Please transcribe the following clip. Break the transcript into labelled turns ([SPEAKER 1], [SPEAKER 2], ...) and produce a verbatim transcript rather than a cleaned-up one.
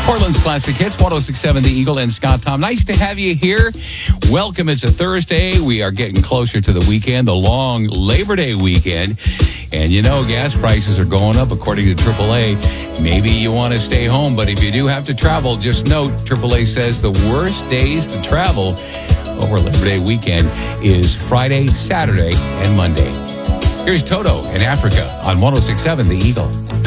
[SPEAKER 1] Portland's Classic Hits, one oh six point seven The Eagle and Scott Tom. Nice to have you here. Welcome. It's a Thursday. We are getting closer to the weekend, the long Labor Day weekend. And you know, gas prices are going up according to triple A. Maybe you want to stay home, but if you do have to travel, just note triple A says the worst days to travel over Labor Day weekend is Friday, Saturday, and Monday. Here's Toto in Africa on one oh six point seven The Eagle.